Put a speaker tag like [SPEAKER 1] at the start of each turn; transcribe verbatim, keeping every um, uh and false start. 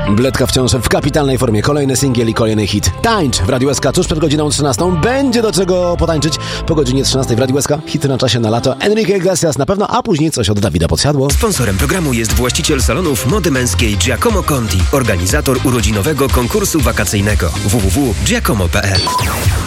[SPEAKER 1] Bledka wciąż w kapitalnej formie. Kolejny singiel i kolejny hit. Tańcz w Radiu S K tuż przed godziną trzynastą. Będzie do czego potańczyć po godzinie trzynastej w Radiu S K. Hity na czasie na lato. Enrique Iglesias na pewno, a później coś od Dawida Podsiadło.
[SPEAKER 2] Sponsorem programu jest właściciel salonów mody męskiej Giacomo Conti. Organizator urodzinowego konkursu wakacyjnego w w w kropka giacomo kropka p l.